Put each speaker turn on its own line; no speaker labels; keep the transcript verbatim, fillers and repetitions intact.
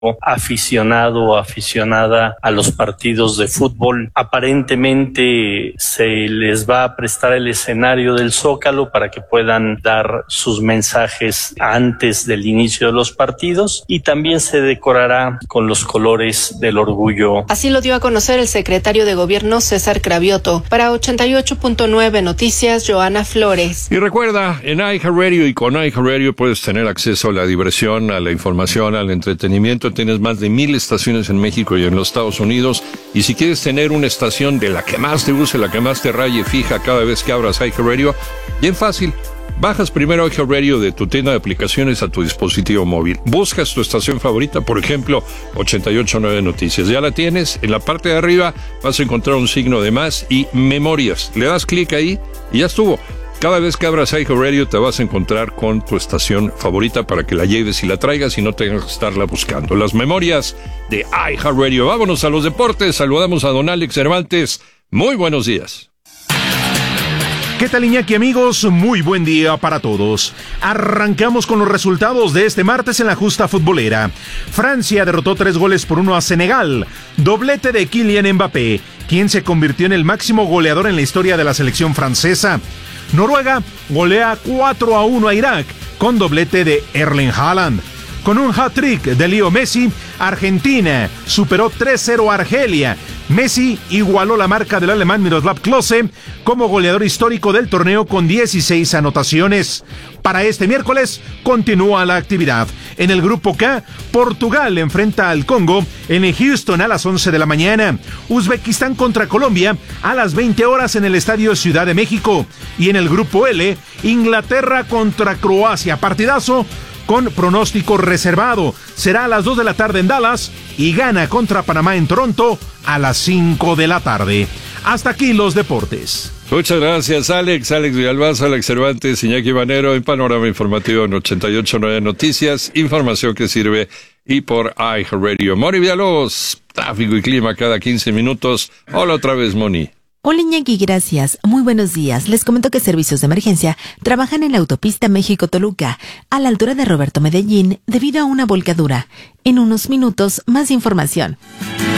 aficionado o aficionada a los partidos de fútbol. Aparentemente se les va a prestar el escenario del Zócalo para que puedan dar sus mensajes antes del inicio de los partidos, y también se decorará con los colores del orgullo.
Así lo dio a conocer el secretario de Gobierno César Cravioto. Para ochenta y ocho punto nueve Noticias, Joana Flores.
Y recuerda, en iHeartRadio y con iHeartRadio puedes tener acceso a la diversión, a la información, al entretenimiento. Tienes más de mil estaciones en México y en los Estados Unidos. Y si quieres tener una estación de la que más te use, la que más te raye fija cada vez que abras iHeartRadio, bien fácil. Bajas primero iHeartRadio de tu tienda de aplicaciones a tu dispositivo móvil. Buscas tu estación favorita, por ejemplo, ochenta y ocho punto nueve Noticias. Ya la tienes. En la parte de arriba vas a encontrar un signo de más y memorias. Le das clic ahí y ya estuvo. Cada vez que abras iHeartRadio te vas a encontrar con tu estación favorita para que la lleves y la traigas y no tengas que estarla buscando. Las memorias de iHeartRadio. Vámonos a los deportes. Saludamos a don Alex Cervantes. Muy buenos días.
¿Qué tal, Iñaki, amigos? Muy buen día para todos. Arrancamos con los resultados de este martes en la justa futbolera. Francia derrotó tres goles por uno a Senegal. Doblete de Kylian Mbappé, quien se convirtió en el máximo goleador en la historia de la selección francesa. Noruega golea cuatro a uno a Irak, con doblete de Erling Haaland. Con un hat-trick de Leo Messi, Argentina superó tres cero a Argelia. Messi igualó la marca del alemán Miroslav Klose como goleador histórico del torneo con dieciséis anotaciones. Para este miércoles continúa la actividad. En el grupo K, Portugal enfrenta al Congo en Houston a las once de la mañana. Uzbekistán contra Colombia a las veinte horas en el Estadio Ciudad de México. Y en el grupo L, Inglaterra contra Croacia. Partidazo con pronóstico reservado. Será a las dos de la tarde en Dallas y Ghana contra Panamá en Toronto a las cinco de la tarde. Hasta aquí los deportes.
Muchas gracias, Alex. Alex Villalbazo, Alex Cervantes, Iñaki Manero en Panorama Informativo en ochenta y ocho punto nueve Noticias. Información que sirve y por iHeartRadio. Moni Villalobos, tráfico y clima cada quince minutos. Hola otra vez, Moni.
Hola, Iñaki, gracias. Muy buenos días. Les comento que servicios de emergencia trabajan en la autopista México-Toluca, a la altura de Roberto Medellín, debido a una volcadura. En unos minutos, más información.